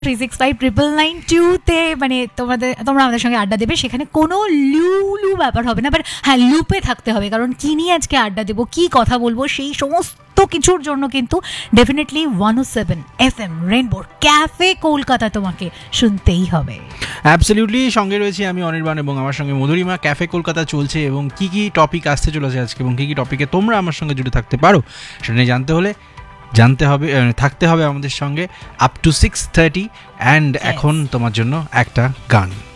3659992 মানে তোমরা আমাদের সঙ্গে আড্ডা দেবে, সেখানে কোনো লু ব্যাপার হবে না, বাট হ্যাঁ লুপে থাকতে হবে, কারণ কি নিয়ে আজকে আড্ডা দেবো, কি কথা বলবো, সেই সমস্ত কিছুর জন্য কিন্তু ডেফিনেটলি 107 FM রেইনবোর ক্যাফে কলকাতা তোমাকে শুনতেই হবে। অ্যাবসলিউটলি, সঙ্গে রয়েছি আমি অনির্বাণ এবং আমার সঙ্গে মধুরিমা। ক্যাফে কলকাতা চলছে এবং কি কি টপিক আসতে চলেছে আজকে এবং কি কি টপিকে তোমরা আমার সঙ্গে জুড়ে থাকতে পারো সেটা নিয়ে জানতে হবে থাকতে হবে আমাদের সঙ্গে আপ টু 6:30 অ্যান্ড এখন তোমার জন্য একটা গান।